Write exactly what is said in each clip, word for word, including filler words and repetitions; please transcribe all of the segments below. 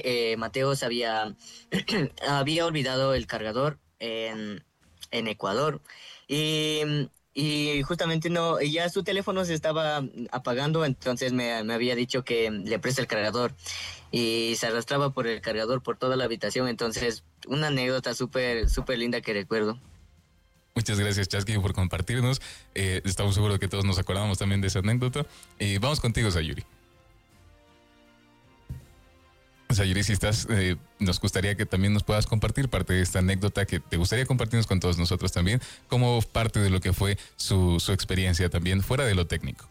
eh, Mateo se había, había olvidado el cargador en, en Ecuador y, y justamente no, ya su teléfono se estaba apagando, entonces me, me había dicho que le preste el cargador y se arrastraba por el cargador por toda la habitación, entonces una anécdota súper, súper linda que recuerdo. Muchas gracias, Chasqui, por compartirnos. Eh, estamos seguros que todos nos acordamos también de esa anécdota. Eh, vamos contigo, Sayuri. Sayuri, si estás, eh, nos gustaría que también nos puedas compartir parte de esta anécdota que te gustaría compartirnos con todos nosotros también, como parte de lo que fue su, su experiencia también fuera de lo técnico.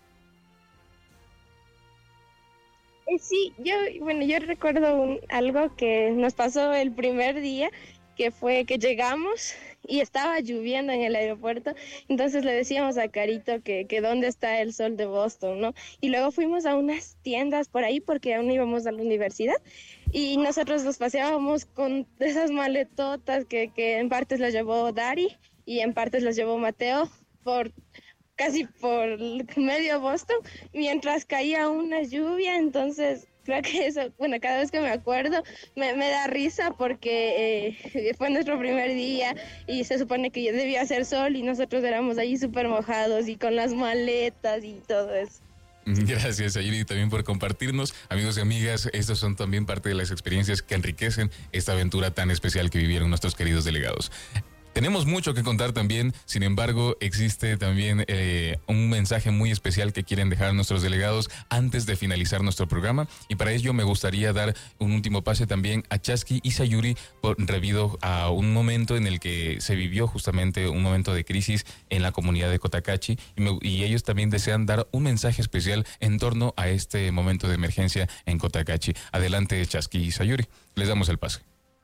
Eh, sí, yo, bueno, yo recuerdo un, algo que nos pasó el primer día, que fue que llegamos y estaba lloviendo en el aeropuerto, entonces le decíamos a Carito que, que dónde está el sol de Boston, ¿no? Y luego fuimos a unas tiendas por ahí porque aún íbamos a la universidad y nosotros nos paseábamos con esas maletotas que, que en partes las llevó Dari y en partes las llevó Mateo por casi por medio Boston mientras caía una lluvia, entonces creo que eso, bueno, cada vez que me acuerdo me, me da risa porque eh, fue nuestro primer día y se supone que debía hacer sol y nosotros éramos allí súper mojados y con las maletas y todo eso. Gracias, Sayuri, también por compartirnos. Amigos y amigas, estas son también parte de las experiencias que enriquecen esta aventura tan especial que vivieron nuestros queridos delegados. Tenemos mucho que contar también, sin embargo, existe también eh, un mensaje muy especial que quieren dejar nuestros delegados antes de finalizar nuestro programa, y para ello me gustaría dar un último pase también a Chasqui y Sayuri por, debido a un momento en el que se vivió justamente un momento de crisis en la comunidad de Cotacachi, y, me, y ellos también desean dar un mensaje especial en torno a este momento de emergencia en Cotacachi. Adelante, Chasqui y Sayuri, les damos el pase.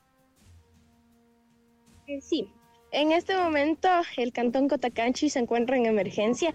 Eh, sí. En este momento el cantón Cotacachi se encuentra en emergencia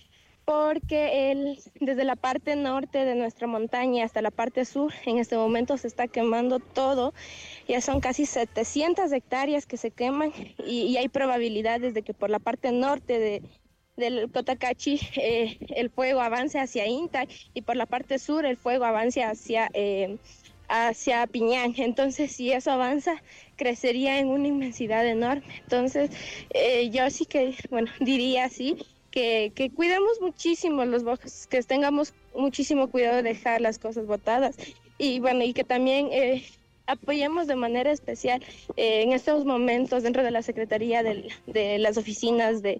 porque el, desde la parte norte de nuestra montaña hasta la parte sur en este momento se está quemando todo. Ya son casi setecientas hectáreas que se queman y, y hay probabilidades de que por la parte norte de, del Cotacachi eh, el fuego avance hacia Inta y por la parte sur el fuego avance hacia... Eh, hacia Piñán. Entonces, si eso avanza, crecería en una inmensidad enorme. Entonces, eh, yo sí que, bueno, diría así, que, que cuidemos muchísimo los bosques, que tengamos muchísimo cuidado de dejar las cosas botadas y, bueno, y que también eh, apoyemos de manera especial eh, en estos momentos dentro de la Secretaría de, de las oficinas de,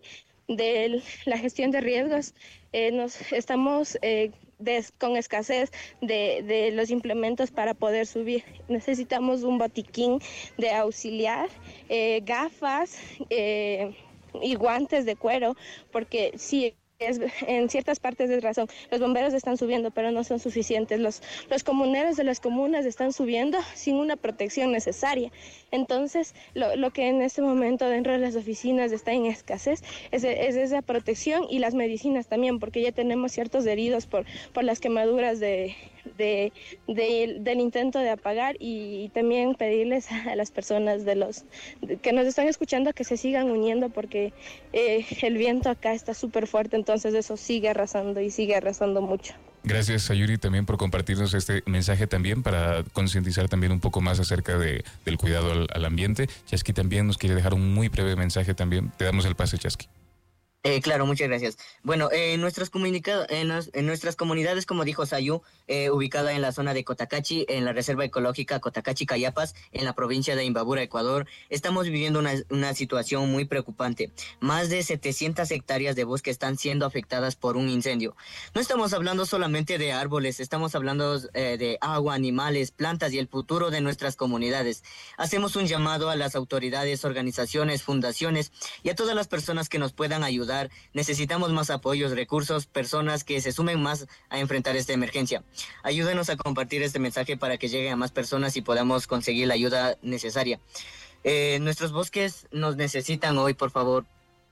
de la gestión de riesgos. Eh, nos estamos eh, des, con escasez de, de los implementos para poder subir. Necesitamos un botiquín de auxiliar, eh, gafas eh, y guantes de cuero, porque sí, es, en ciertas partes de razón, los bomberos están subiendo, pero no son suficientes. Los, los comuneros de las comunas están subiendo sin una protección necesaria. Entonces, lo, lo que en este momento dentro de las oficinas está en escasez es, es esa protección y las medicinas también, porque ya tenemos ciertos heridos por, por las quemaduras de, de, de, del intento de apagar, y también pedirles a las personas de los de, que nos están escuchando que se sigan uniendo porque eh, el viento acá está súper fuerte, entonces eso sigue arrasando y sigue arrasando mucho. Gracias, Sayuri, también por compartirnos este mensaje también para concientizar también un poco más acerca de, del cuidado al, al ambiente. Chasqui también nos quiere dejar un muy breve mensaje también. Te damos el pase, Chasqui. Eh, claro, muchas gracias. Bueno, eh, en, nuestros comunica- en, nos- en nuestras comunidades, como dijo Sayu, eh, ubicada en la zona de Cotacachi, en la Reserva Ecológica Cotacachi-Cayapas, en la provincia de Imbabura, Ecuador, estamos viviendo una, una situación muy preocupante. Más de setecientas hectáreas de bosque están siendo afectadas por un incendio. No estamos hablando solamente de árboles, estamos hablando eh, de agua, animales, plantas y el futuro de nuestras comunidades. Hacemos un llamado a las autoridades, organizaciones, fundaciones y a todas las personas que nos puedan ayudar. Necesitamos más apoyos, recursos, personas que se sumen más a enfrentar esta emergencia. Ayúdenos a compartir este mensaje para que llegue a más personas y podamos conseguir la ayuda necesaria. Eh, nuestros bosques nos necesitan hoy, por favor.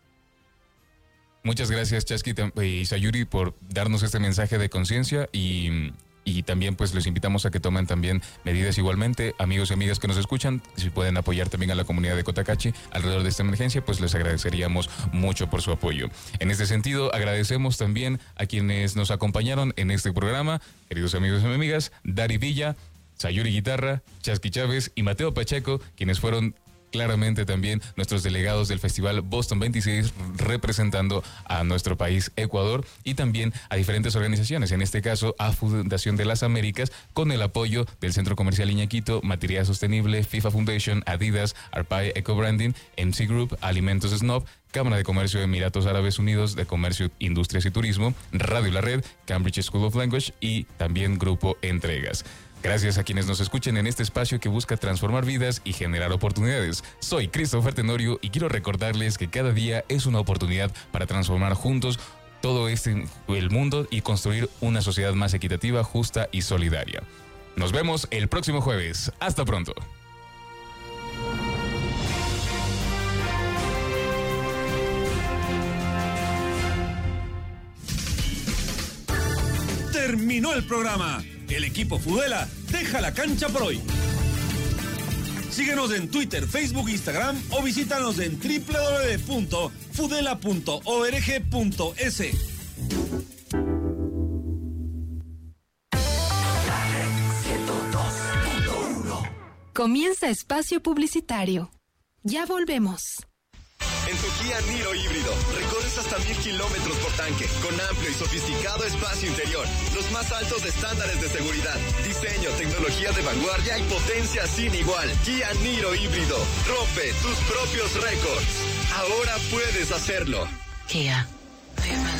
Muchas gracias, Chasqui y Sayuri, por darnos este mensaje de conciencia y... Y también pues les invitamos a que tomen también medidas igualmente. Amigos y amigas que nos escuchan, si pueden apoyar también a la comunidad de Cotacachi alrededor de esta emergencia, pues les agradeceríamos mucho por su apoyo. En este sentido, agradecemos también a quienes nos acompañaron en este programa, queridos amigos y amigas, Dari Villa, Sayuri Guitarra, Chasqui Chávez y Mateo Pacheco, quienes fueron claramente también nuestros delegados del Festival Boston veintiséis, representando a nuestro país Ecuador y también a diferentes organizaciones, en este caso a Fundación de las Américas, con el apoyo del Centro Comercial Iñaquito, Material Sostenible, FIFA Foundation, Adidas, Arpay Eco Branding, M C Group, Alimentos Snob, Cámara de Comercio de Emiratos Árabes Unidos de Comercio, Industrias y Turismo, Radio La Red, Cambridge School of Language y también Grupo Entregas. Gracias a quienes nos escuchen en este espacio que busca transformar vidas y generar oportunidades. Soy Christopher Tenorio y quiero recordarles que cada día es una oportunidad para transformar juntos todo este el mundo y construir una sociedad más equitativa, justa y solidaria. Nos vemos el próximo jueves. Hasta pronto. Terminó el programa. El equipo Fudela deja la cancha por hoy. Síguenos en Twitter, Facebook, Instagram o visítanos en doble u doble u doble u punto fudela punto org punto es. Comienza espacio publicitario. Ya volvemos. En tu Kia Niro híbrido, recorres hasta mil kilómetros por tanque, con amplio y sofisticado espacio interior, los más altos estándares de seguridad, diseño, tecnología de vanguardia y potencia sin igual. Kia Niro híbrido, rompe tus propios récords. Ahora puedes hacerlo. Kia, movement